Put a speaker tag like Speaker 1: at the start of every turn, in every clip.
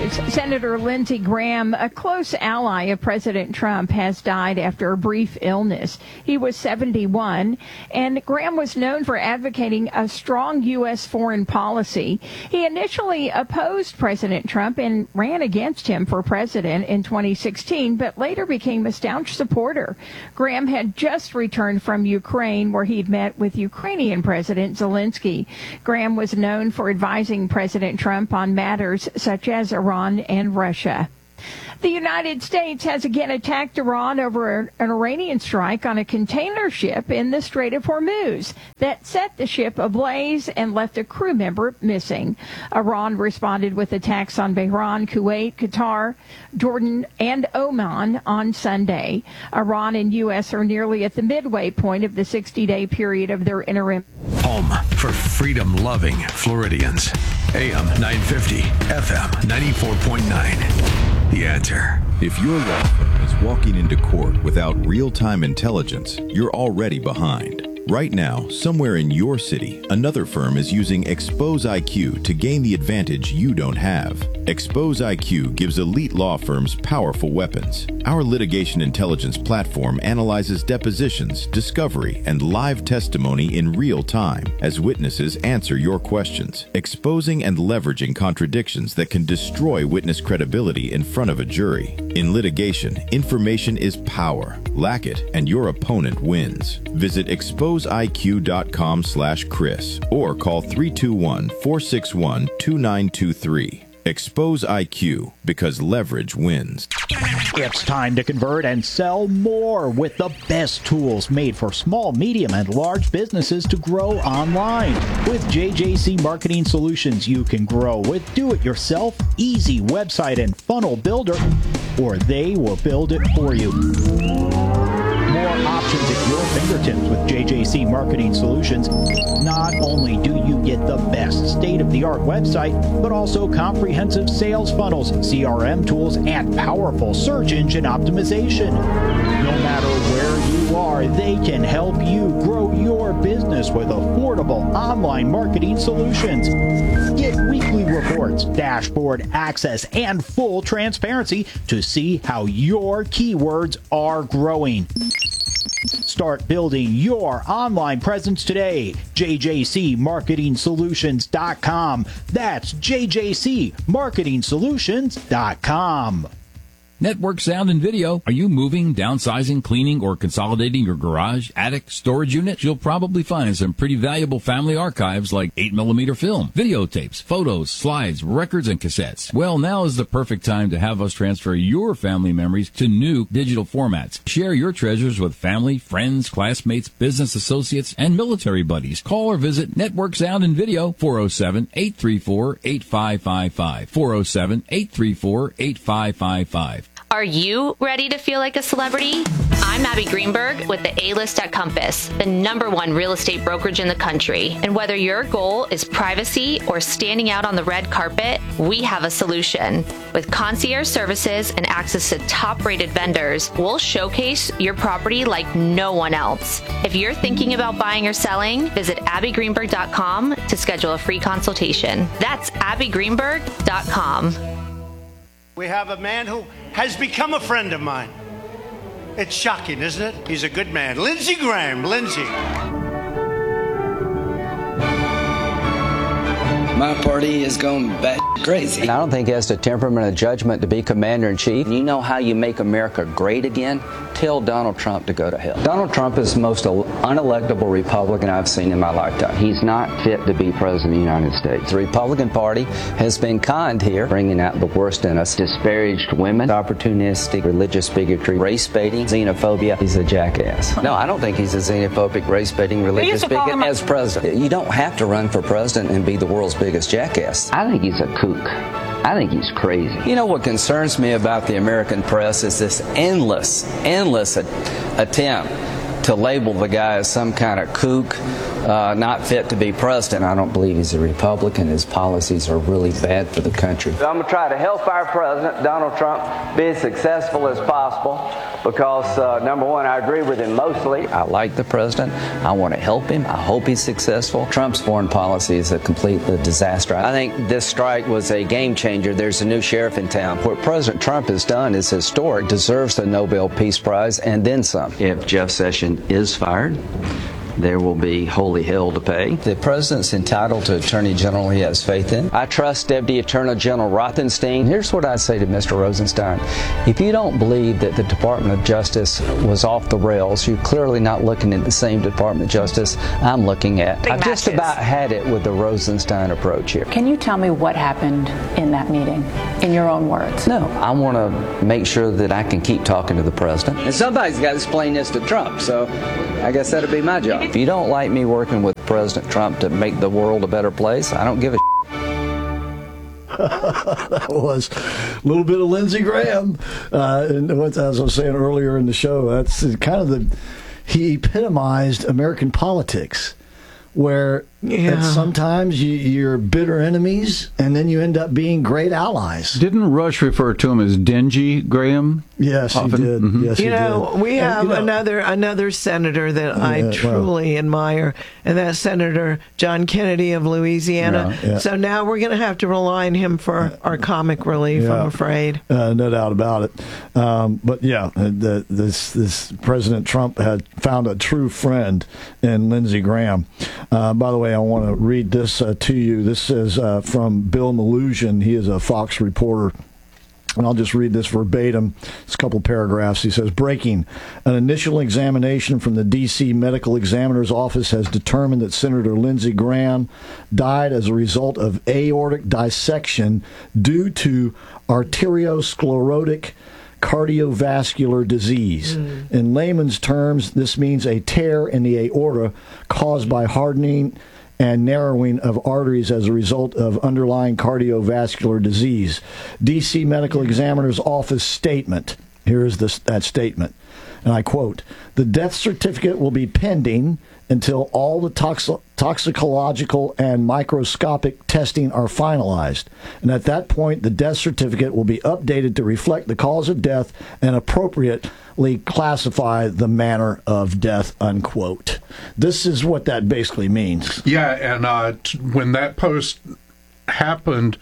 Speaker 1: news. Senator Lindsey Graham, a close ally of President Trump, has died after a brief illness. He was 71, and Graham was known for advocating a strong U.S. foreign policy. He initially opposed President Trump and ran against him for president in 2016, but later became a staunch supporter. Graham had just returned from Ukraine, where he'd met with Ukrainian President Zelensky. Graham was known for advising President Trump on matters such as Iran and Russia. The United States has again attacked Iran over an Iranian strike on a container ship in the Strait of Hormuz that set the ship ablaze and left a crew member missing. Iran responded with attacks on Bahrain, Kuwait, Qatar, Jordan, and Oman on Sunday. Iran and U.S. are nearly at the midway point of the 60-day period of their interim.
Speaker 2: Home for freedom-loving Floridians. AM 950, FM 94.9. The Answer.
Speaker 3: If your law firm is walking into court without real-time intelligence, you're already behind. Right now, somewhere in your city, another firm is using Expose IQ to gain the advantage you don't have. Expose IQ gives elite law firms powerful weapons. Our litigation intelligence platform analyzes depositions, discovery, and live testimony in real time as witnesses answer your questions, exposing and leveraging contradictions that can destroy witness credibility in front of a jury. In litigation, information is power. Lack it, and your opponent wins. Visit exposeiq.com/Chris or call 321-461-2923. Expose IQ, because leverage wins.
Speaker 4: It's time to convert and sell more with the best tools made for small, medium, and large businesses to grow online. With JJC Marketing Solutions, you can grow with do-it-yourself, easy website and funnel builder, or they will build it for you. More options at your fingertips with JJC Marketing Solutions. Not only do you get the best state-of-the-art website, but also comprehensive sales funnels, CRM tools, and powerful search engine optimization. No matter where you are, they can help you grow your business with affordable online marketing solutions. Get weekly reports, dashboard access, and full transparency to see how your keywords are growing. Start building your online presence today. JJCMarketingSolutions.com. That's JJCMarketingSolutions.com.
Speaker 5: Network Sound and Video. Are you moving, downsizing, cleaning, or consolidating your garage, attic, storage unit? You'll probably find some pretty valuable family archives like 8mm film, videotapes, photos, slides, records, and cassettes. Well, now is the perfect time to have us transfer your family memories to new digital formats. Share your treasures with family, friends, classmates, business associates, and military buddies. Call or visit Network Sound and Video, 407-834-8555, 407-834-8555.
Speaker 6: Are you ready to feel like a celebrity? I'm Abby Greenberg with the A-List at Compass, the #1 real estate brokerage in the country. And whether your goal is privacy or standing out on the red carpet, we have a solution. With concierge services and access to top-rated vendors, we'll showcase your property like no one else. If you're thinking about buying or selling, visit abbygreenberg.com to schedule a free consultation. That's abbygreenberg.com.
Speaker 7: We have a man who has become a friend of mine. It's shocking, isn't it? He's a good man. Lindsey Graham. Lindsey.
Speaker 8: My party is going bat crazy.
Speaker 9: And I don't think he has the temperament or judgment to be commander-in-chief. You know how you make America great again? Tell Donald Trump to go to hell. Donald Trump is the most unelectable Republican I've seen in my lifetime. He's not fit to be president of the United States. The Republican Party has been kind here, bringing out the worst in us. Disparaged women, opportunistic religious bigotry, race baiting, xenophobia. He's a jackass. No, I don't think he's a xenophobic, race baiting, religious bigot as president. You don't have to run for president and be the world's biggest jackass.
Speaker 8: I think he's a kook. I think he's crazy.
Speaker 9: You know what concerns me about the American press is this endless attempt to label the guy as some kind of kook, not fit to be president. I don't believe he's a Republican. His policies are really bad for the country. I'm going to try to help our president, Donald Trump, be as successful as possible. because, number one, I agree with him mostly. I like the president. I want to help him. I hope he's successful. Trump's foreign policy is a complete disaster. I think this strike was a game changer. There's a new sheriff in town. What President Trump has done is historic, deserves the Nobel Peace Prize, and then some. If Jeff Sessions is fired, there will be holy hell to pay. The president's entitled to Attorney General he has faith in. I trust Deputy Attorney General Rothenstein. Here's what I say to Mr. Rosenstein. If you don't believe that the Department of Justice was off the rails, you're clearly not looking at the same Department of Justice I'm looking at. I've just about had it with the Rosenstein approach here.
Speaker 10: Can you tell me what happened in that meeting, in your own words?
Speaker 9: No, I want to make sure that I can keep talking to the president. And somebody's got to explain this to Trump, so I guess that'll be my job. If you don't like me working with President Trump to make the world a better place, I don't give a
Speaker 11: That was a little bit of Lindsey Graham. And as I was saying earlier in the show, that's kind of he epitomized American politics, where sometimes you're bitter enemies, and then you end up being great allies.
Speaker 12: Didn't Rush refer to him as dingy, Graham?
Speaker 11: Yes,
Speaker 12: often?
Speaker 11: He did.
Speaker 12: Mm-hmm.
Speaker 11: Yes,
Speaker 13: we have another senator that I truly admire, and that's Senator John Kennedy of Louisiana.
Speaker 11: Yeah.
Speaker 13: So now we're going to have to rely on him for our comic relief, I'm afraid.
Speaker 11: No doubt about it. But this President Trump had found a true friend in Lindsey Graham. By the way, I want to read this to you. This is from Bill Maloogian. He is a Fox reporter. And I'll just read this verbatim. It's a couple paragraphs. He says, breaking. An initial examination from the D.C. Medical Examiner's Office has determined that Senator Lindsey Graham died as a result of aortic dissection due to arteriosclerotic cardiovascular disease. In layman's terms, this means a tear in the aorta caused by hardening and narrowing of arteries as a result of underlying cardiovascular disease. D.C. Medical Examiner's Office statement. Here is that statement, and I quote, "The death certificate will be pending until all the toxicological and microscopic testing are finalized. And at that point, the death certificate will be updated to reflect the cause of death and appropriately classify the manner of death," unquote. This is what that basically means.
Speaker 14: Yeah, and when that post happened,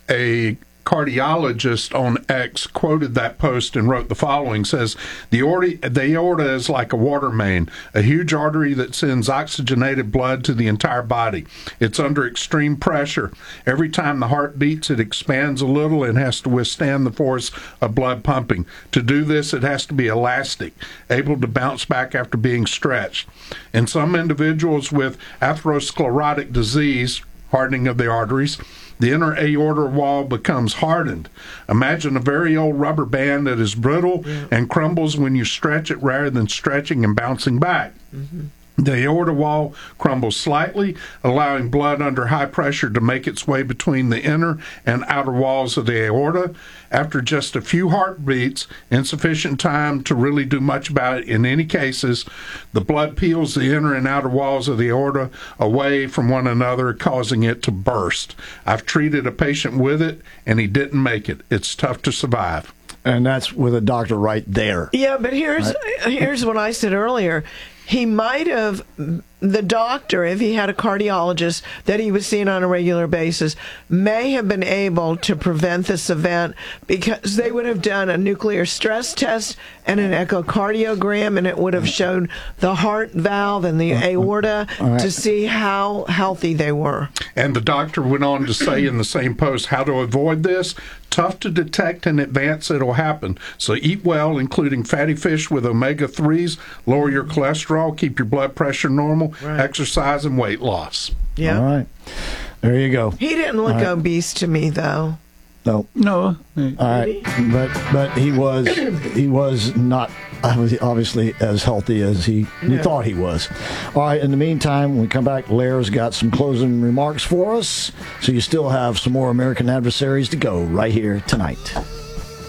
Speaker 14: a cardiologist on X quoted that post and wrote the following, says, the aorta is like a water main, a huge artery that sends oxygenated blood to the entire body. It's under extreme pressure. Every time the heart beats, it expands a little and has to withstand the force of blood pumping. To do this, it has to be elastic, able to bounce back after being stretched. In some individuals with atherosclerotic disease, hardening of the arteries, the inner aorta wall becomes hardened. Imagine a very old rubber band that is brittle and crumbles when you stretch it rather than stretching and bouncing back. The aorta wall crumbles slightly, allowing blood under high pressure to make its way between the inner and outer walls of the aorta. After just a few heartbeats, insufficient time to really do much about it in any cases, the blood peels the inner and outer walls of the aorta away from one another, causing it to burst. I've treated a patient with it, and he didn't make it. It's tough to survive.
Speaker 11: And that's with a doctor right there.
Speaker 13: Yeah, but here's what I said earlier. He might have, the doctor, if he had a cardiologist that he was seeing on a regular basis, may have been able to prevent this event because they would have done a nuclear stress test and an echocardiogram, and it would have shown the heart valve and the aorta to see how healthy they were.
Speaker 14: And the doctor went on to say in the same post, how to avoid this. Tough to detect in advance, it'll happen. So eat well, including fatty fish with omega-3s, lower your cholesterol, keep your blood pressure normal, exercise, and weight loss.
Speaker 13: Yeah.
Speaker 11: All right. There you go.
Speaker 13: He didn't look obese to me, though.
Speaker 11: No. All right. But he was not obviously as healthy as he thought he was. All right. In the meantime, when we come back, Lair's got some closing remarks for us. So you still have some more American Adversaries to go right here tonight.